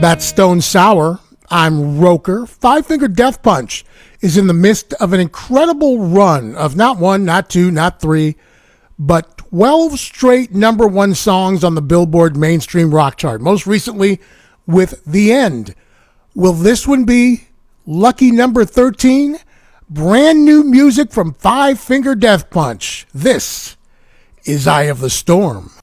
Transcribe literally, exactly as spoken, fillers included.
That's Stone Sour. I'm Roker. Five Finger Death Punch is in the midst of an incredible run of not one, not two, not three, but twelve straight number one songs on the Billboard mainstream rock chart. Most recently with The End. Will this one be lucky number thirteen? Brand new music from Five Finger Death Punch. This is Eye of the Storm.